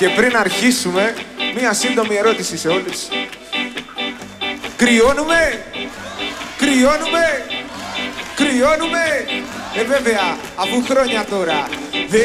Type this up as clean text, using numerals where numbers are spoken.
Και πριν αρχίσουμε, μία σύντομη ερώτηση σε όλους. Κρυώνουμε! Κρυώνουμε! Κρυώνουμε! Βέβαια, αφού χρόνια τώρα